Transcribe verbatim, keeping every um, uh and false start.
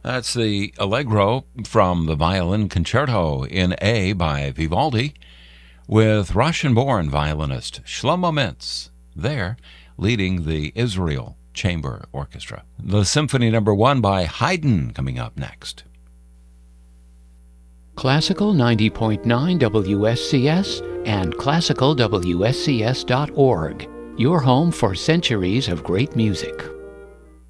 That's the Allegro from the Violin Concerto in A by Vivaldi, with Russian-born violinist Shlomo Mintz there leading the Israel Chamber Orchestra. The Symphony Number One by Haydn coming up next. Classical ninety point nine W S C S and classical W S C S dot org, your home for centuries of great music.